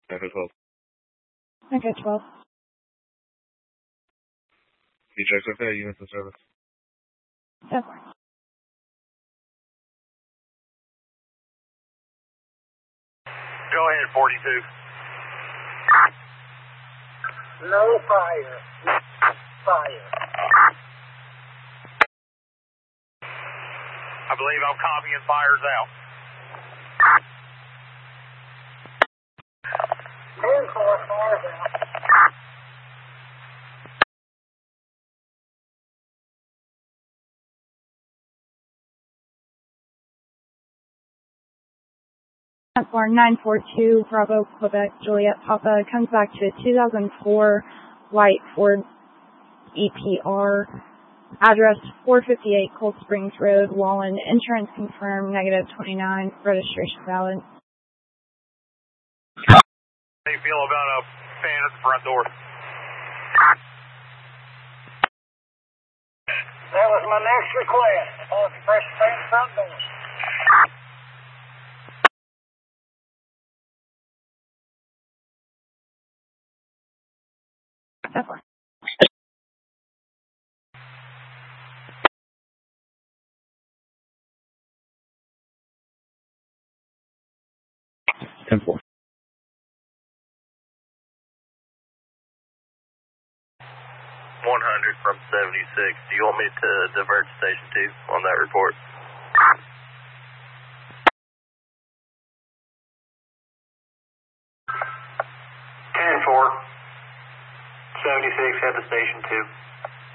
Echo 12. Echo 12. Feedback's okay, units in service. Yep. Go ahead, 42. No fire. Fire. I believe I'm copying fires out. 10-4, fires out. Bar 942 Bravo Quebec Juliet Papa comes back to 2004 white Ford EPR, address 458 Cold Springs Road, Wallen, insurance confirmed, -29, registration valid. How do you feel about a fan at the front door? That was my next request. I want to press the fan front door. That's fine. Ten four. 100 from 76. Do you want me to divert to station 2 on that report? 10-4. 76 head to station 2.